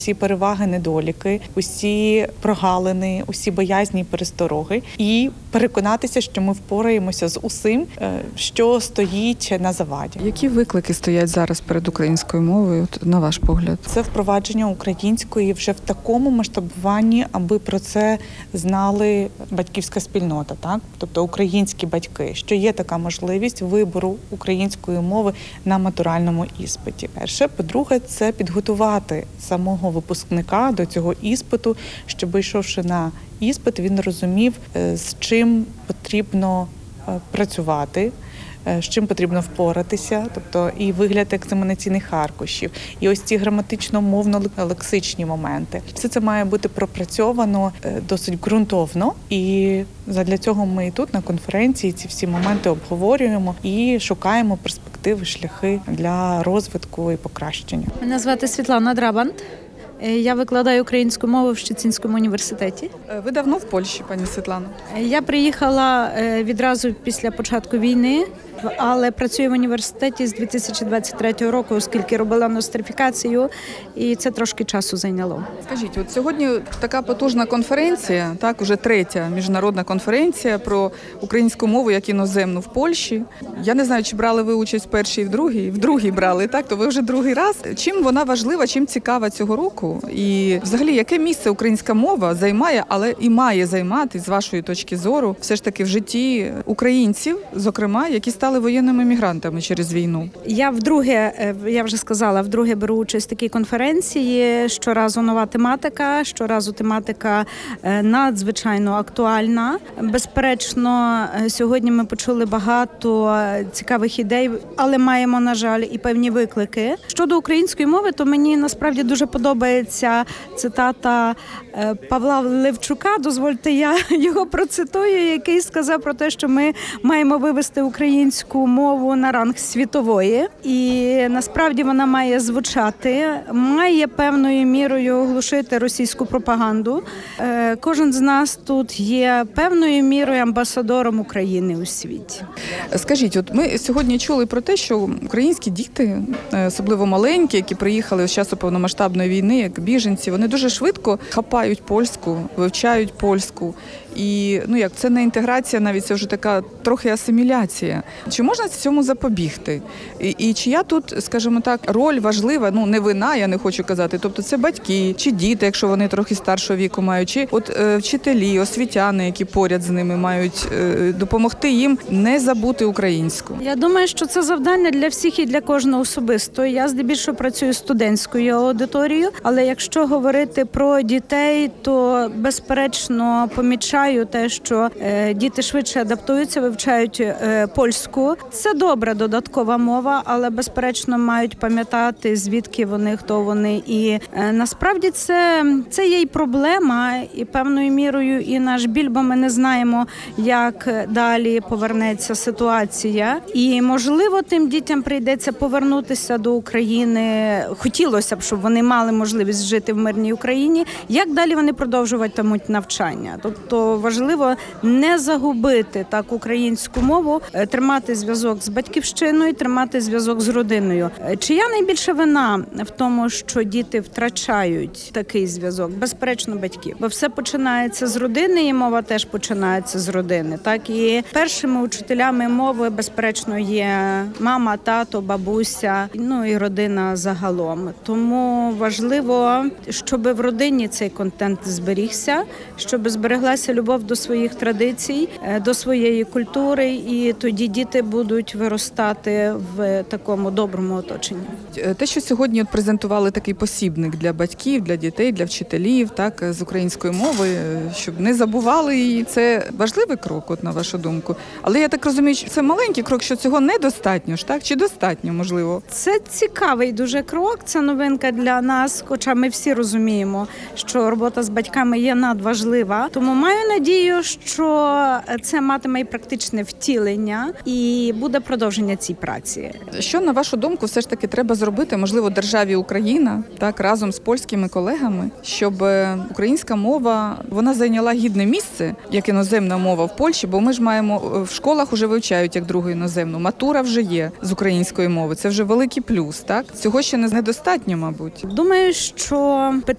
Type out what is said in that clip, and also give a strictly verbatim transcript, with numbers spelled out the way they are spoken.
Всі переваги, недоліки, усі прогалини, усі боязні і перестороги, і переконатися, що ми впораємося з усім, що стоїть на заваді. Які виклики стоять зараз перед українською мовою, на ваш погляд? Це впровадження української вже в такому масштабуванні, аби про це знали батьківська спільнота, так? Тобто українські батьки, що є така можливість вибору української мови на матуральному іспиті. Перше, по-друге, це підготувати самого випускника до цього іспиту, щоб, йшовши на іспит, він розумів, з чим потрібно працювати, з чим потрібно впоратися, тобто і вигляд екзаменаційних аркушів, і ось ці граматично-мовно-лексичні моменти. Все це має бути пропрацьовано досить ґрунтовно, і задля цього ми і тут на конференції ці всі моменти обговорюємо і шукаємо перспективи, шляхи для розвитку і покращення. Мене звати Світлана Драбант. Я викладаю українську мову в Щецинському університеті. Ви давно в Польщі, пані Світлано? Я приїхала відразу після початку війни, але працюю в університеті з дві тисячі двадцять третього року, оскільки робила нострифікацію, і це трошки часу зайняло. Скажіть, от сьогодні така потужна конференція, так, уже третя міжнародна конференція про українську мову як іноземну в Польщі. Я не знаю, чи брали ви участь в першій і в другій, в другій брали, так, то ви вже другий раз. Чим вона важлива, чим цікава цього року? І взагалі, яке місце українська мова займає, але і має займати, з вашої точки зору, все ж таки в житті українців, зокрема, які стали воєнними мігрантами через війну? Я вдруге, я вже сказала, вдруге беру участь в такій конференції. Щоразу нова тематика, щоразу тематика надзвичайно актуальна. Безперечно, сьогодні ми почули багато цікавих ідей, але маємо, на жаль, і певні виклики. Щодо української мови, то мені насправді дуже подобається цитата Павла Левчука, дозвольте, я його процитую, який сказав про те, що ми маємо вивести українську мову на ранг світової. І насправді вона має звучати, має певною мірою оглушити російську пропаганду. Кожен з нас тут є певною мірою амбасадором України у світі. Скажіть, от ми сьогодні чули про те, що українські діти, особливо маленькі, які приїхали з часу повномасштабної війни, як біженці, вони дуже швидко хапають польську, вивчають польську. І, ну як, це не інтеграція, навіть це вже така трохи асиміляція. Чи можна цьому запобігти? І, і чия тут, скажімо так, роль важлива, ну не вина, я не хочу казати, тобто це батьки, чи діти, якщо вони трохи старшого віку мають, чи от е, вчителі, освітяни, які поряд з ними мають е, допомогти їм не забути українську? Я думаю, що це завдання для всіх і для кожного особисто. Я здебільшого працюю студентською аудиторією, але якщо говорити про дітей, то безперечно помічаю те, що е, діти швидше адаптуються, вивчають е, польську. Це добра додаткова мова, але безперечно мають пам'ятати, звідки вони, хто вони. І е, насправді це, це є й проблема, і певною мірою і наш біль, бо ми не знаємо, як далі повернеться ситуація. І, можливо, тим дітям прийдеться повернутися до України. Хотілося б, щоб вони мали можливість жити в мирній Україні. Як далі вони продовжуватимуть навчання? Тобто важливо не загубити так українську мову, тримати зв'язок з батьківщиною, тримати зв'язок з родиною. Чия найбільша вина в тому, що діти втрачають такий зв'язок? Безперечно, батьків. Бо все починається з родини, і мова теж починається з родини. Так, і першими учителями мови, безперечно, є мама, тато, бабуся, ну і родина загалом. Тому важливо, щоб в родині цей контент зберігся, щоб збереглася любов до своїх традицій, до своєї культури, і тоді діти будуть виростати в такому доброму оточенні. Те, що сьогодні от презентували такий посібник для батьків, для дітей, для вчителів, так, з української мови, щоб не забували її, це важливий крок, от, на вашу думку. Але я так розумію, що це маленький крок, що цього недостатньо ж, так? Чи достатньо, можливо? Це цікавий дуже крок, це новинка для нас, хоча ми всі розуміємо, що робота з батьками є надважлива. Тому маю надію, що це матиме і практичне втілення і буде продовження цій праці. Що, на вашу думку, все ж таки треба зробити, можливо, державі Україна, так, разом з польськими колегами, щоб українська мова, вона зайняла гідне місце, як іноземна мова в Польщі, бо ми ж маємо, в школах вже вивчають як другу іноземну. Матура вже є з української мови, це вже великий плюс, так? Цього ще недостатньо, мабуть. Думаю, що